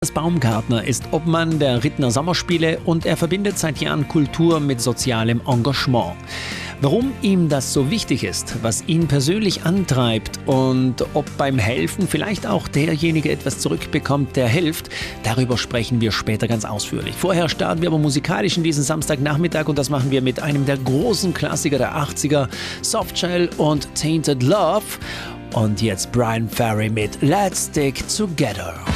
Baumgartner ist Obmann der Rittner Sommerspiele und er verbindet seit Jahren Kultur mit sozialem Engagement. Warum ihm das so wichtig ist, was ihn persönlich antreibt und ob beim Helfen vielleicht auch derjenige etwas zurückbekommt, der hilft, darüber sprechen wir später ganz ausführlich. Vorher starten wir aber musikalisch in diesen Samstagnachmittag und das machen wir mit einem der großen Klassiker der 80er, Softshell und Tainted Love. Und jetzt Brian Ferry mit Let's Stick Together.